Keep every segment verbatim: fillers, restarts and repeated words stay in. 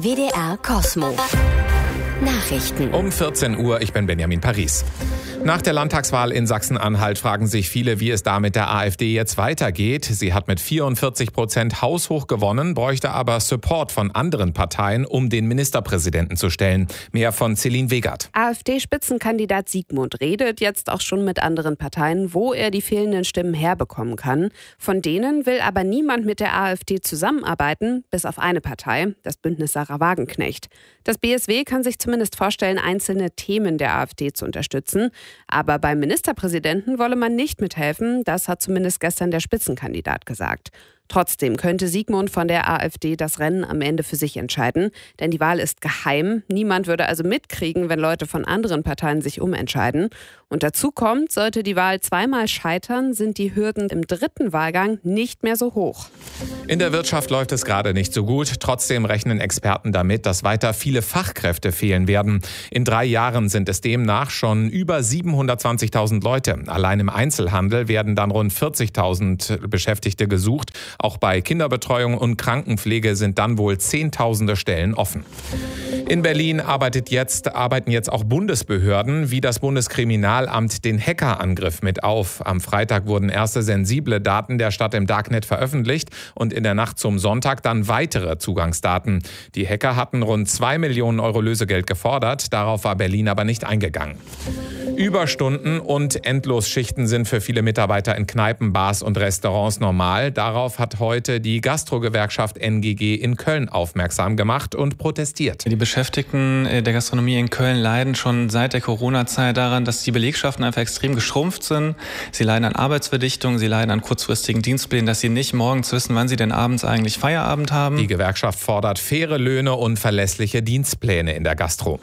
W D R Kosmo. Nachrichten. Um vierzehn Uhr, ich bin Benjamin Paris. Nach der Landtagswahl in Sachsen-Anhalt fragen sich viele, wie es da mit der AfD jetzt weitergeht. Sie hat mit vierundvierzig Prozent haushoch gewonnen, bräuchte aber Support von anderen Parteien, um den Ministerpräsidenten zu stellen. Mehr von Celine Wegert. AfD-Spitzenkandidat Siegmund redet jetzt auch schon mit anderen Parteien, wo er die fehlenden Stimmen herbekommen kann. Von denen will aber niemand mit der AfD zusammenarbeiten, bis auf eine Partei, das Bündnis Sarah Wagenknecht. Das B S W kann sich zumindest vorstellen, einzelne Themen der AfD zu unterstützen. Aber beim Ministerpräsidenten wolle man nicht mithelfen, das hat zumindest gestern der Spitzenkandidat gesagt. Trotzdem könnte Siegmund von der AfD das Rennen am Ende für sich entscheiden, denn die Wahl ist geheim. Niemand würde also mitkriegen, wenn Leute von anderen Parteien sich umentscheiden. Und dazu kommt, sollte die Wahl zweimal scheitern, sind die Hürden im dritten Wahlgang nicht mehr so hoch. In der Wirtschaft läuft es gerade nicht so gut. Trotzdem rechnen Experten damit, dass weiter viele Fachkräfte fehlen werden. In drei Jahren sind es demnach schon über siebenhundertzwanzigtausend Leute. Allein im Einzelhandel werden dann rund vierzigtausend Beschäftigte gesucht. Auch bei Kinderbetreuung und Krankenpflege sind dann wohl zehntausende Stellen offen. In Berlin arbeitet jetzt, arbeiten jetzt auch Bundesbehörden wie das Bundeskriminalamt den Hackerangriff mit auf. Am Freitag wurden erste sensible Daten der Stadt im Darknet veröffentlicht und in der Nacht zum Sonntag dann weitere Zugangsdaten. Die Hacker hatten rund zwei Millionen Euro Lösegeld gefordert, darauf war Berlin aber nicht eingegangen. Überstunden und Endlosschichten sind für viele Mitarbeiter in Kneipen, Bars und Restaurants normal. Darauf hat heute die Gastro-Gewerkschaft N G G in Köln aufmerksam gemacht und protestiert. Die Beschäftigten der Gastronomie in Köln leiden schon seit der Corona-Zeit daran, dass die Belegschaften einfach extrem geschrumpft sind. Sie leiden an Arbeitsverdichtung, sie leiden an kurzfristigen Dienstplänen, dass sie nicht morgens wissen, wann sie denn abends eigentlich Feierabend haben. Die Gewerkschaft fordert faire Löhne und verlässliche Dienstpläne in der Gastro.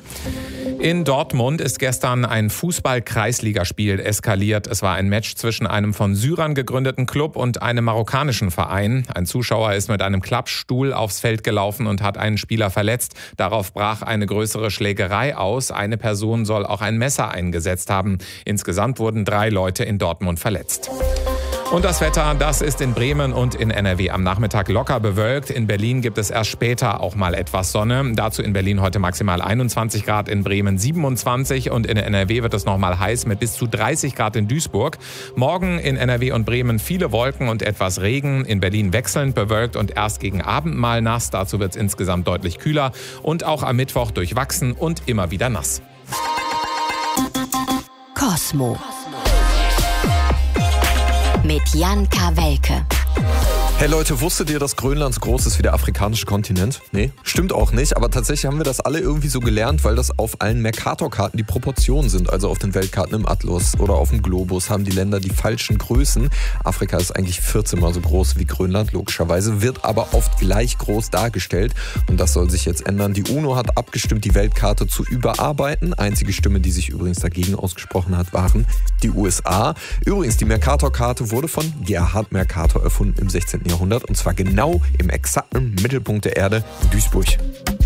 In Dortmund ist gestern ein Fußball-Kreisligaspiel eskaliert. Es war ein Match zwischen einem von Syrern gegründeten Club und einem marokkanischen Verein. Ein Zuschauer ist mit einem Klappstuhl aufs Feld gelaufen und hat einen Spieler verletzt. Darauf brach eine größere Schlägerei aus. Eine Person soll auch ein Messer eingesetzt haben. Insgesamt wurden drei Leute in Dortmund verletzt. Und das Wetter, das ist in Bremen und in N R W am Nachmittag locker bewölkt. In Berlin gibt es erst später auch mal etwas Sonne. Dazu in Berlin heute maximal einundzwanzig Grad, in Bremen siebenundzwanzig und in N R W wird es nochmal heiß mit bis zu dreißig Grad in Duisburg. Morgen in N R W und Bremen viele Wolken und etwas Regen. In Berlin wechselnd bewölkt und erst gegen Abend mal nass. Dazu wird es insgesamt deutlich kühler und auch am Mittwoch durchwachsen und immer wieder nass. Kosmo. Mit Jan Kawelke. Hey Leute, wusstet ihr, dass Grönland so groß ist wie der afrikanische Kontinent? Nee, stimmt auch nicht, aber tatsächlich haben wir das alle irgendwie so gelernt, weil das auf allen Mercator-Karten die Proportionen sind. Also auf den Weltkarten im Atlas oder auf dem Globus haben die Länder die falschen Größen. Afrika ist eigentlich vierzehn Mal so groß wie Grönland, logischerweise, wird aber oft gleich groß dargestellt. Und das soll sich jetzt ändern. Die UNO hat abgestimmt, die Weltkarte zu überarbeiten. Einzige Stimme, die sich übrigens dagegen ausgesprochen hat, waren die U S A. Übrigens, die Mercator-Karte wurde von Gerhard Mercator erfunden im sechzehnten Jahrhundert und zwar genau im exakten Mittelpunkt der Erde, Duisburg.